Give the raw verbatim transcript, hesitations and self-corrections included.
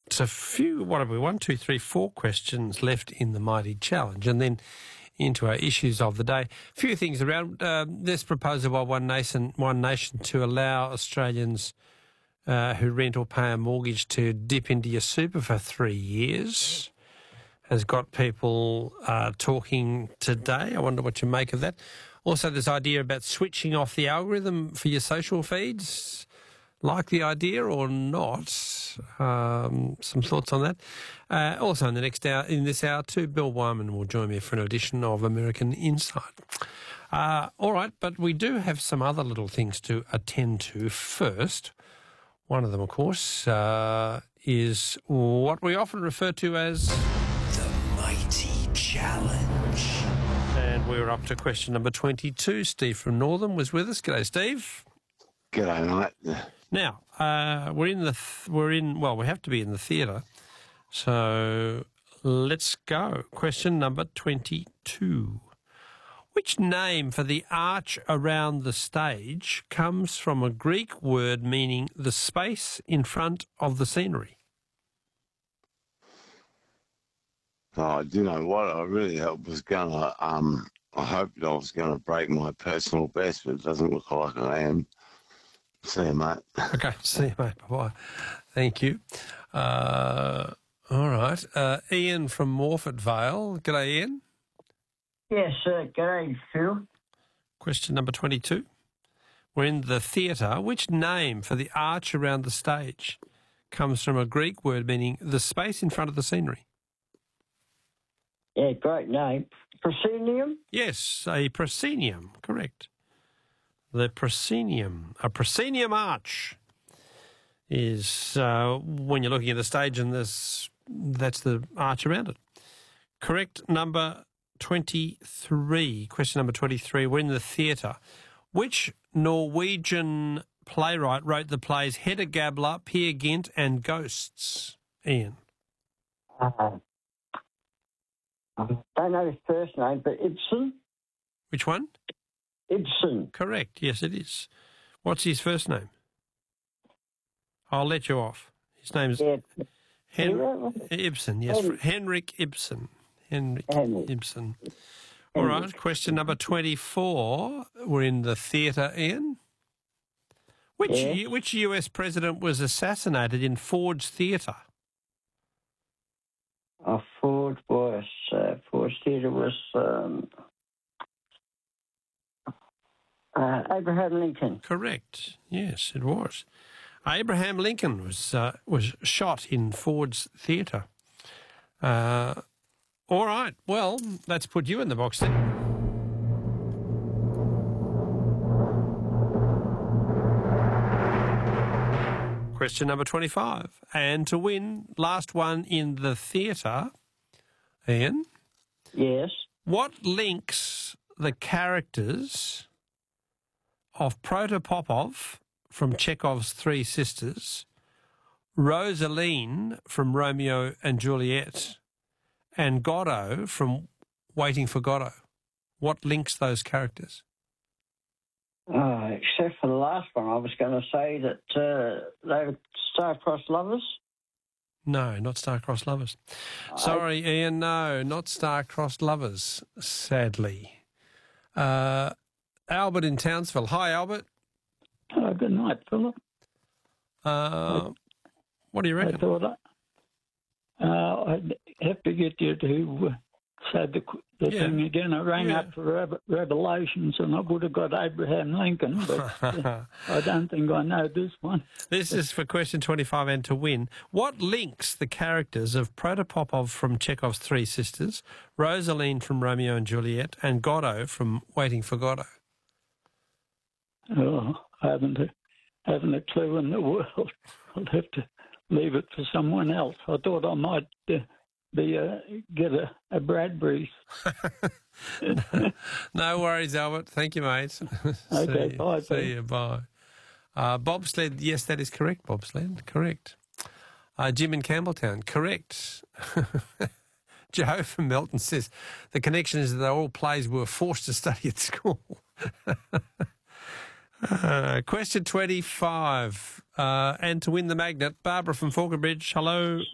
a few, what have we, one, two, three, four questions left in the Mighty Challenge, and then into our issues of the day. A few things around uh, this proposal by One Nation, One Nation to allow Australians uh, who rent or pay a mortgage to dip into your super for three years has got people uh, talking today. I wonder what you make of that. Also, this idea about switching off the algorithm for your social feeds. Like the idea or not? Um, some thoughts on that. Uh, also, in the next hour, in this hour too, Bill Wyman will join me for an edition of American Insight. Uh, all right, but we do have some other little things to attend to first. One of them, of course, uh, is what we often refer to as the Mighty Challenge. And we're up to question number twenty-two. Steve from Northern was with us. G'day, Steve. G'day, mate. Now, uh, we're in the, th- we're in, well, we have to be in the theatre. So let's go. Question number twenty-two. Which name for the arch around the stage comes from a Greek word meaning the space in front of the scenery? Oh, do you know what? I really was going to, um, I hoped I was going to break my personal best, but it doesn't look like I am. See you, mate. Okay, see you, mate. Bye-bye. Thank you. Uh, all right. Uh, Ian from Morford Vale. G'day, Ian. Yes, uh, g'day, Phil. Question number twenty-two. We're in the theatre. Which name for the arch around the stage comes from a Greek word meaning the space in front of the scenery? Yeah, great name. Proscenium? Yes, a proscenium. Correct. The proscenium. A proscenium arch is uh, when you're looking at the stage and this, that's the arch around it. Correct number twenty-three. Question number twenty-three. We're in the theatre. Which Norwegian playwright wrote the plays Hedda Gabler, Peer Gynt and Ghosts? Ian. Uh, I don't know his first name, but Ibsen? Which one? Ibsen. Correct. Yes, it is. What's his first name? I'll let you off. His name's Yeah. Hen- Hero? Ibsen. Yes, Hen- Henrik Ibsen. Henrik Henrik. Ibsen. All right. Henrik. Question number twenty-four. We're in the theatre, Ian. Which Yes. U- which U S president was assassinated in Ford's Theatre? Uh, Ford was, uh, Ford's Theatre was um, uh, Abraham Lincoln. Correct. Yes, it was. Abraham Lincoln was uh, was shot in Ford's Theatre. Uh, all right. Well, let's put you in the box then. Question number twenty-five. And to win, last one in the theatre, Ian, Yes. what links the characters of Protopopov from Chekhov's Three Sisters, Rosaline from Romeo and Juliet, and Godot from Waiting for Godot? What links those characters? Uh, except for the last one, I was going to say that uh, they were star-crossed lovers. No, not star-crossed lovers. Sorry, Ian, no, not star-crossed lovers, sadly. Uh, Albert in Townsville. Hi, Albert. Oh, good night, Philip. Uh, what do you I reckon? thought I, uh, I'd have to get you to uh, say the, the Yeah. thing again. I rang Yeah. up for Rev- Revelations and I would have got Abraham Lincoln, but uh, I don't think I know this one. This is for question twenty-five and to win. What links the characters of Protopopov from Chekhov's Three Sisters, Rosaline from Romeo and Juliet, and Godot from Waiting for Godot? Oh, I haven't a, haven't a clue in the world. I'll have to leave it for someone else. I thought I might uh, be uh, get a, a Bradbury. No worries, Albert. Thank you, mate. Okay, see, bye, See Ben. you, bye. Uh, bobsled, yes, that is correct, bobsled, correct. Uh, Jim in Campbelltown, correct. Joe from Melton says the connection is that they're all plays we were forced to study at school. uh, question twenty-five. Uh, and to win the magnet, Barbara from Falconbridge, hello.